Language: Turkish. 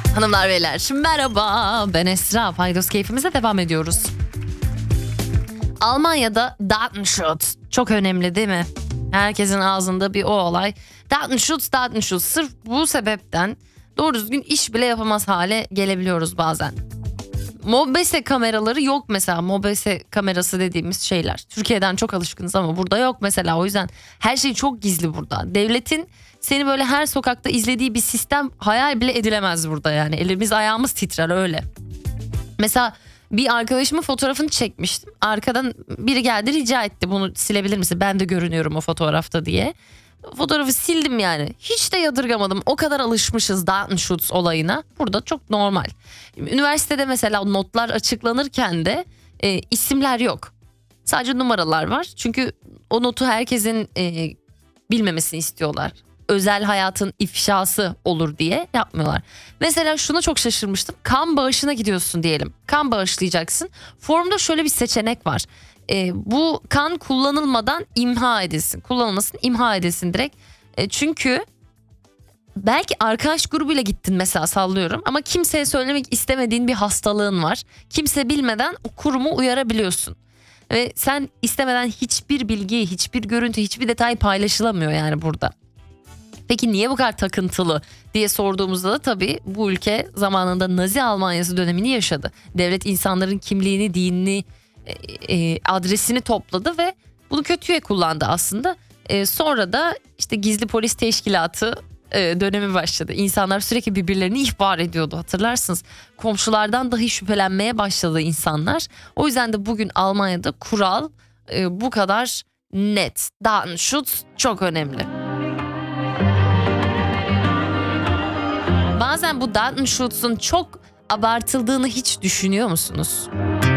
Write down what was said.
Hanımlar beyler merhaba, ben Esra. Paydos keyfimize devam ediyoruz. Almanya'da Datenschutz çok önemli değil mi? Herkesin ağzında bir o olay. Datenschutz, Datenschutz. Sırf bu sebepten doğru düzgün iş bile yapamaz hale gelebiliyoruz bazen. Mobese kameraları yok mesela. Mobese kamerası dediğimiz şeyler. Türkiye'den çok alışkınız ama burada yok mesela. O yüzden her şey çok gizli burada. Devletin seni böyle her sokakta izlediği bir sistem hayal bile edilemez burada yani. Elimiz ayağımız titrer öyle. Mesela bir arkadaşımın fotoğrafını çekmiştim. Arkadan biri geldi, rica etti, bunu silebilir misin? Ben de görünüyorum o fotoğrafta diye. Fotoğrafı sildim yani. Hiç de yadırgamadım. O kadar alışmışız Datenschutz olayına. Burada çok normal. Üniversitede mesela notlar açıklanırken de isimler yok. Sadece numaralar var. Çünkü o notu herkesin bilmemesini istiyorlar. Özel hayatın ifşası olur diye yapmıyorlar. Mesela şuna çok şaşırmıştım. Kan bağışına gidiyorsun diyelim. Kan bağışlayacaksın. Formda şöyle bir seçenek var. Bu kan kullanılmadan imha edilsin. Kullanılmasın, imha edilsin direkt. Çünkü belki arkadaş grubuyla gittin mesela, sallıyorum. Ama kimseye söylemek istemediğin bir hastalığın var. Kimse bilmeden o kurumu uyarabiliyorsun. Ve sen istemeden hiçbir bilgi, hiçbir görüntü, hiçbir detay paylaşılamıyor yani burada. Peki niye bu kadar takıntılı diye sorduğumuzda da tabii bu ülke zamanında Nazi Almanyası dönemini yaşadı. Devlet insanların kimliğini, dinini, adresini topladı ve bunu kötüye kullandı aslında. Sonra da işte gizli polis teşkilatı dönemi başladı. İnsanlar sürekli birbirlerini ihbar ediyordu, hatırlarsınız. Komşulardan dahi şüphelenmeye başladı insanlar. O yüzden de bugün Almanya'da kural bu kadar net. Datenschutz çok önemli. Bazen bu Datenschutz'un çok abartıldığını hiç düşünüyor musunuz?